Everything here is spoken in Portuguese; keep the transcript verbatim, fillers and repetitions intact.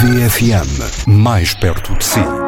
R T P F M, mais perto de si.